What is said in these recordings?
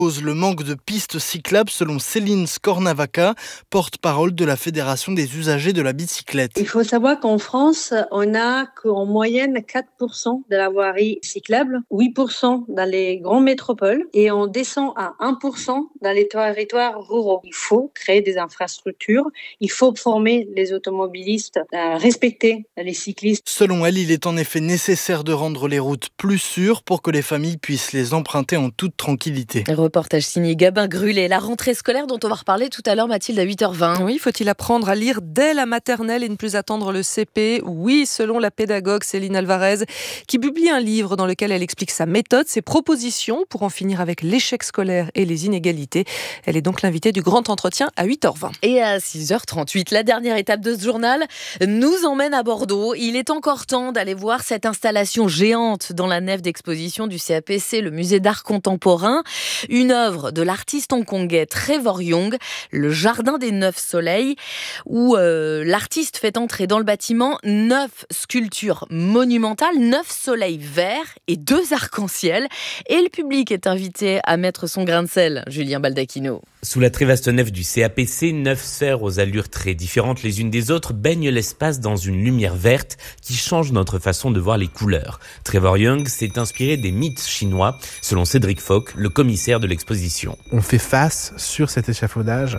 Cause le manque de pistes cyclables selon Céline Scornavaca, porte-parole de la Fédération des usagers de la bicyclette. Il faut savoir qu'en France, on n'a qu'en moyenne 4% de la voirie cyclable, 8% dans les grandes métropoles et on descend à 1% dans les territoires ruraux. Il faut créer des infrastructures, il faut former les automobilistes à respecter les cyclistes. Selon elle, il est en effet nécessaire de rendre les routes plus sûres pour que les familles puissent les emprunter en toute tranquillité. Reportage signé Gabin Grullet. La rentrée scolaire dont on va reparler tout à l'heure, Mathilde, à 8h20. Oui, faut-il apprendre à lire dès la maternelle et ne plus attendre le CP ? Oui, selon la pédagogue Céline Alvarez, qui publie un livre dans lequel elle explique sa méthode, ses propositions pour en finir avec l'échec scolaire et les inégalités. Elle est donc l'invitée du grand entretien à 8h20. Et à 6h38, la dernière étape de ce journal nous emmène à Bordeaux. Il est encore temps d'aller voir cette installation géante dans la nef d'exposition du CAPC, le musée d'art contemporain. Une œuvre de l'artiste hongkongais Trevor Young, le jardin des 9 soleils, où l'artiste fait entrer dans le bâtiment 9 sculptures monumentales, 9 soleils verts et 2 arcs-en-ciel. Et le public est invité à mettre son grain de sel. Julien Baldacchino. Sous la très vaste nef du CAPC, 9 sphères aux allures très différentes les unes des autres baignent l'espace dans une lumière verte qui change notre façon de voir les couleurs. Trevor Young s'est inspiré des mythes chinois, selon Cédric Foch, le commissaire de l'exposition. On fait face sur cet échafaudage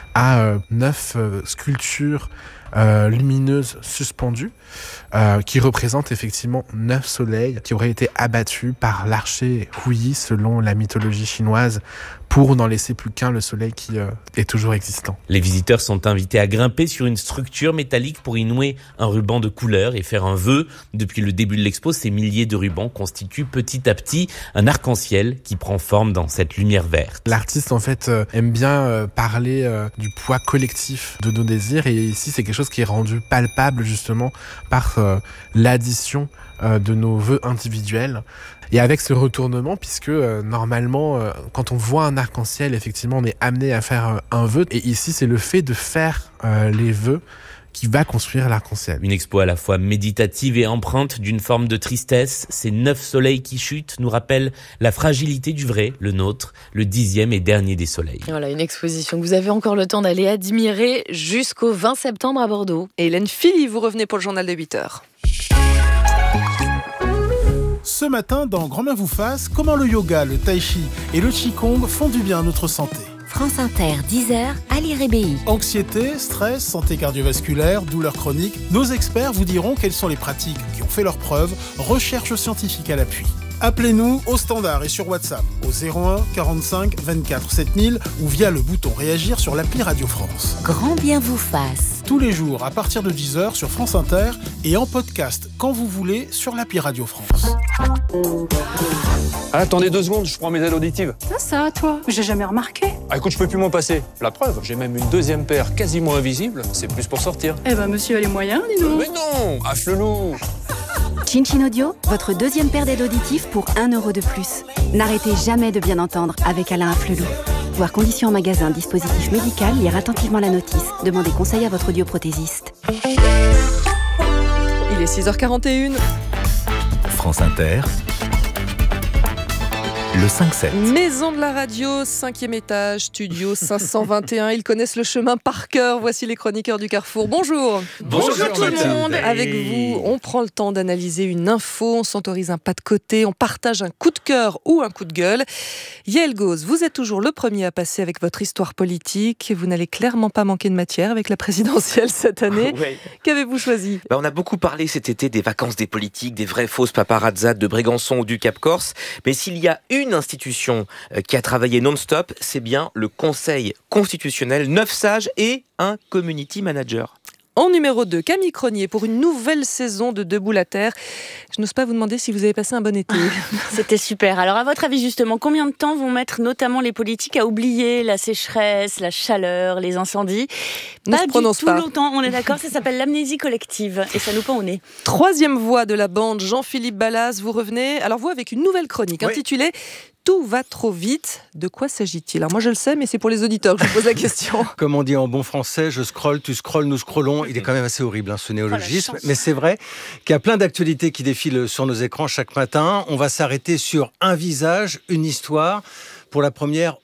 à 9 sculptures lumineuses suspendues qui représentent effectivement 9 soleils qui auraient été abattus par l'archer Huyi selon la mythologie chinoise pour n'en laisser plus qu'un, le soleil qui est toujours existant. Les visiteurs sont invités à grimper sur une structure métallique pour y nouer un ruban de couleur et faire un vœu. Depuis le début de l'expo, ces milliers de rubans constituent petit à petit un arc-en-ciel qui prend forme dans cette lumière verte. L'artiste en fait aime bien parler du poids collectif de nos désirs et ici c'est quelque chose qui est rendu palpable justement par l'addition de nos vœux individuels. Et avec ce retournement, puisque normalement, quand on voit un arc-en-ciel, effectivement, on est amené à faire un vœu. Et ici, c'est le fait de faire les vœux qui va construire l'arc-en-ciel. Une expo à la fois méditative et empreinte d'une forme de tristesse. Ces 9 soleils qui chutent nous rappellent la fragilité du vrai, le nôtre, le 10e et dernier des soleils. Voilà, une exposition que vous avez encore le temps d'aller admirer jusqu'au 20 septembre à Bordeaux. Et Hélène Philly, vous revenez pour le journal de 8h. Ce matin, dans Grand-mère vous fasse, comment le yoga, le tai chi et le qigong font du bien à notre santé. France Inter, 10h, Ali Rébéi. Anxiété, stress, santé cardiovasculaire, douleurs chroniques, nos experts vous diront quelles sont les pratiques qui ont fait leurs preuves, recherche scientifique à l'appui. Appelez-nous au standard et sur WhatsApp au 01 45 24 7000 ou via le bouton réagir sur l'appli Radio France. Grand bien vous fasse. Tous les jours à partir de 10h sur France Inter et en podcast quand vous voulez sur l'appli Radio France. Attendez 2 secondes, je prends mes aides auditives. Ça, toi, j'ai jamais remarqué. Ah écoute, je peux plus m'en passer. La preuve, j'ai même une 2e paire quasiment invisible. C'est plus pour sortir. Eh ben, monsieur a les moyens, dis donc. Mais non, affle-le. Chin Chin Audio, votre 2e paire d'aides auditives pour 1 € de plus. N'arrêtez jamais de bien entendre avec Alain Afflelou. Voir conditions en magasin, dispositif médical, lire attentivement la notice. Demandez conseil à votre audioprothésiste. Il est 6h41. France Inter. Le 5-7. Maison de la radio, 5e étage, studio 521. Ils connaissent le chemin par cœur. Voici les chroniqueurs du Carrefour. Bonjour. Bonjour tout le monde. Avec vous, on prend le temps d'analyser une info, on s'autorise un pas de côté, on partage un coup de cœur ou un coup de gueule. Yael Gauz, vous êtes toujours le premier à passer avec votre histoire politique. Vous n'allez clairement pas manquer de matière avec la présidentielle cette année. Ouais. Qu'avez-vous choisi ? On a beaucoup parlé cet été des vacances des politiques, des vraies fausses paparazzades de Brégançon ou du Cap Corse. Mais s'il y a une institution qui a travaillé non-stop, c'est bien le Conseil constitutionnel, 9 sages et un community manager. En numéro 2, Camille Cronier pour une nouvelle saison de Debout la Terre. Je n'ose pas vous demander si vous avez passé un bon été. C'était super. Alors à votre avis justement, combien de temps vont mettre notamment les politiques à oublier la sécheresse, la chaleur, les incendies ? Pas du tout longtemps, on est d'accord, ça s'appelle l'amnésie collective et ça nous pend au nez. 3e voix de la bande, Jean-Philippe Ballas, vous revenez. Alors vous avec une nouvelle chronique intitulée Tout va trop vite. De quoi s'agit-il ? Alors moi je le sais, mais c'est pour les auditeurs que je pose la question. Comme on dit en bon français, je scrolle, tu scrolles, nous scrollons. Il est quand même assez horrible ce néologisme. Mais c'est vrai qu'il y a plein d'actualités qui défilent sur nos écrans chaque matin. On va s'arrêter sur un visage, une histoire. Pour la première,